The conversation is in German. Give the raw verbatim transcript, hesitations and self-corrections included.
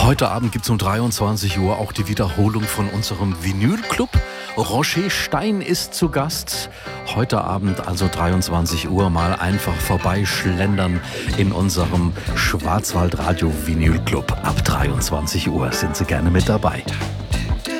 Heute Abend gibt es um dreiundzwanzig Uhr auch die Wiederholung von unserem Vinylclub. Roger Stein ist zu Gast. Heute Abend, also dreiundzwanzig Uhr, mal einfach vorbeischlendern in unserem Schwarzwaldradio Vinylclub. Ab dreiundzwanzig Uhr sind Sie gerne mit dabei.